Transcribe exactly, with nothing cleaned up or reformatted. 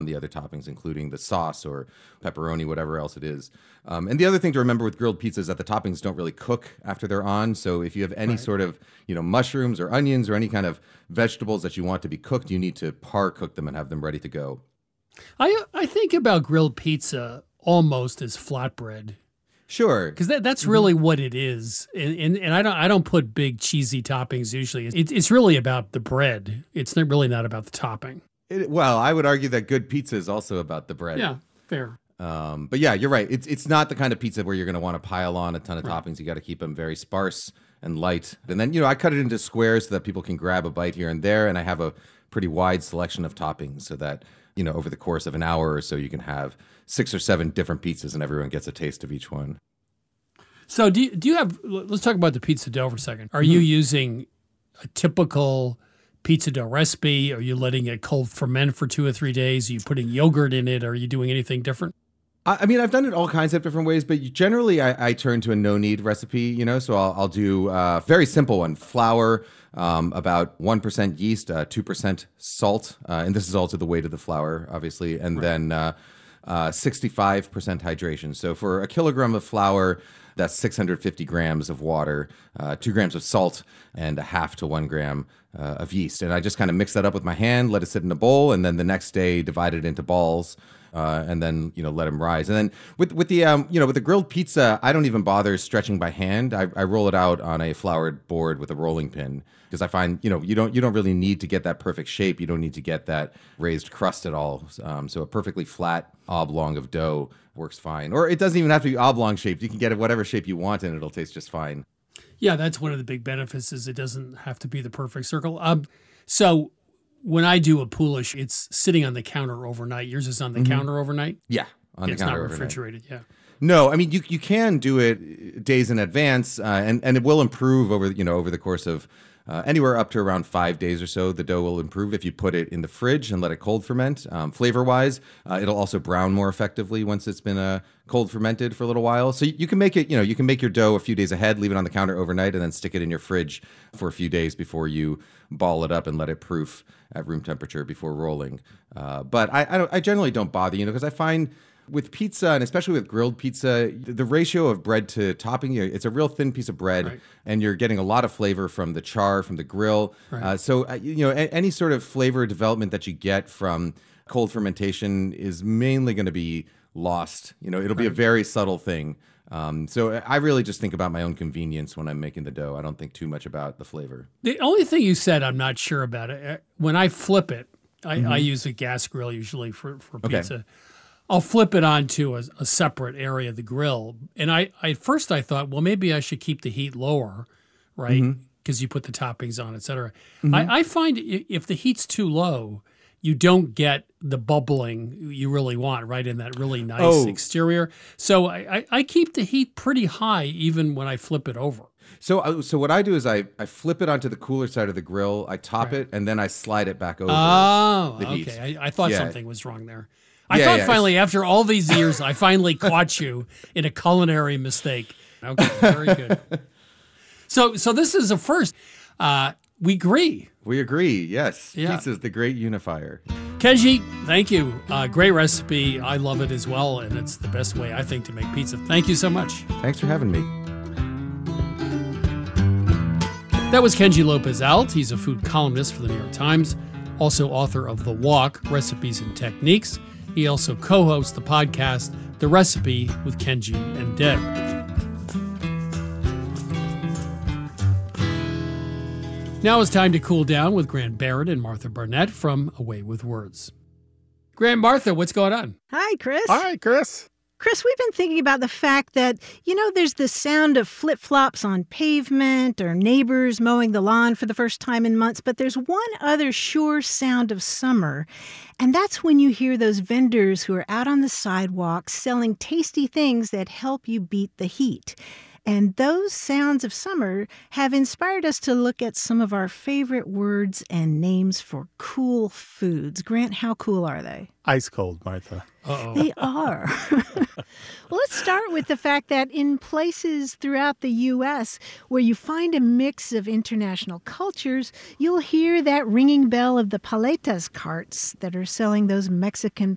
the other toppings, including the sauce or pepperoni, whatever else it is. Um, and the other thing to remember with grilled pizza is that the toppings don't really cook after they're on. So if you have any Right. sort of, you know, mushrooms or onions or any kind of vegetables that you want to be cooked, you need to par cook them and have them ready to go. I I think about grilled pizza almost as flatbread. Sure. Because that, that's really what it is, and, and and I don't I don't put big cheesy toppings usually. It's it's really about the bread. It's not really not about the topping. It, well, I would argue that good pizza is also about the bread. Yeah, fair. Um, but yeah, you're right. It's it's not the kind of pizza where you're going to want to pile on a ton of Right. toppings. You got to keep them very sparse and light. And then, you know, I cut it into squares so that people can grab a bite here and there. And I have a pretty wide selection of toppings so that, you know, over the course of an hour or so, you can have six or seven different pizzas and everyone gets a taste of each one. So do you, do you have? Let's talk about the pizza dough for a second. Are you using a typical pizza dough recipe? Are you letting it cold ferment for two or three days? Are you putting yogurt in it? Are you doing anything different? I I mean, I've done it all kinds of different ways, but generally I, I turn to a no-knead recipe, you know, so I'll, I'll do a very simple one, flour, um, about one percent yeast, uh, two percent salt, uh, and this is also the weight of the flour, obviously, and then uh, uh, sixty-five percent hydration. So for a kilogram of flour, that's six hundred fifty grams of water, uh, two grams of salt, and a half to one gram uh, of yeast. And I just kind of mix that up with my hand, let it sit in a bowl, and then the next day divide it into balls. Uh, and then, you know, let them rise. And then with with the um, you know, with the grilled pizza, I don't even bother stretching by hand. I, I roll it out on a floured board with a rolling pin because I find, you know, you don't you don't really need to get that perfect shape. You don't need to get that raised crust at all. Um, so a perfectly flat oblong of dough works fine. Or it doesn't even have to be oblong shaped. You can get it whatever shape you want, and it'll taste just fine. Yeah, that's one of the big benefits is it doesn't have to be the perfect circle. Um, so when I do a poolish, it's sitting on the counter overnight. Yours is on the counter overnight? Yeah, on Yeah, it's the not counter overnight. refrigerated, yeah. No, I mean you you can do it days in advance, uh, and and it will improve over you know over the course of uh, anywhere up to around five days or so. The dough will improve if you put it in the fridge and let it cold ferment. Um, flavor wise, uh, it'll also brown more effectively once it's been uh, cold fermented for a little while. So you can make it you know you can make your dough a few days ahead, leave it on the counter overnight, and then stick it in your fridge for a few days before you ball it up and let it proof at room temperature before rolling. Uh, but I I, don't, I generally don't bother you know because I find with pizza, and especially with grilled pizza, the ratio of bread to topping, you know, it's a real thin piece of bread, Right. and you're getting a lot of flavor from the char, from the grill. Right. Uh, so, uh, you know, a- any sort of flavor development that you get from cold fermentation is mainly going to be lost. You know, it'll be a very subtle thing. Um, so I really just think about my own convenience when I'm making the dough. I don't think too much about the flavor. The only thing you said, I'm not sure about it. Uh, When I flip it, I, I use a gas grill usually for, for Okay. pizza. I'll flip it onto a, a separate area of the grill. And I, I at first I thought, well, maybe I should keep the heat lower, right? Because you put the toppings on, et cetera. I, I find i- if the heat's too low, you don't get the bubbling you really want, right, in that really nice Oh. exterior. So I, I, I keep the heat pretty high even when I flip it over. So, uh, so what I do is I, I flip it onto the cooler side of the grill, I top Right. it, and then I slide it back over. Oh, the heat. okay. I, I thought Yeah. something was wrong there. I Yeah, thought yeah, finally, after all these years, I finally caught you in a culinary mistake. Okay, very good. So, so this is a first. Uh, we agree. We agree. Yes. Yeah. Pizza's the great unifier. Kenji, thank you. Uh, great recipe. I love it as well, and it's the best way, I think, to make pizza. Thank you so much. Thanks for having me. That was Kenji Lopez Alt. He's a food columnist for the New York Times, also author of The Walk, Recipes and Techniques. He also co-hosts the podcast, The Recipe with Kenji and Deb. Now it's time to cool down with Grant Barrett and Martha Barnett from Away with Words. Grant, Martha, what's going on? Hi, Chris. Hi, Chris. Chris, we've been thinking about the fact that, you know, there's the sound of flip-flops on pavement or neighbors mowing the lawn for the first time in months, but there's one other sure sound of summer, and that's when you hear those vendors who are out on the sidewalk selling tasty things that help you beat the heat. And those sounds of summer have inspired us to look at some of our favorite words and names for cool foods. Grant, how cool are they? Ice cold, Martha. Uh-oh. They are. Well, let's start with the fact that in places throughout the U S where you find a mix of international cultures, you'll hear that ringing bell of the paletas carts that are selling those Mexican